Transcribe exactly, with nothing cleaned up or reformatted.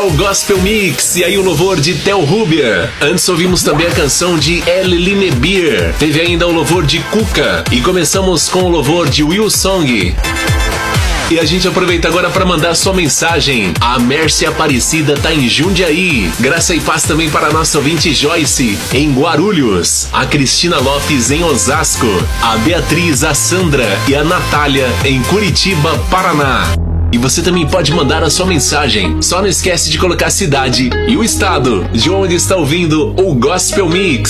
ao Gospel Mix, e aí o louvor de Theo Rubia. Antes ouvimos também a canção de El Linebeer. Teve ainda o louvor de Cuca. E começamos com o louvor de Will Song. E a gente aproveita agora para mandar sua mensagem. A Mércia Aparecida tá em Jundiaí. Graça e paz também para a nossa ouvinte Joyce, em Guarulhos. A Cristina Lopes, em Osasco. A Beatriz, a Sandra e a Natália, em Curitiba, Paraná. E você também pode mandar a sua mensagem. Só não esquece de colocar a cidade e o estado de onde está ouvindo o Gospel Mix.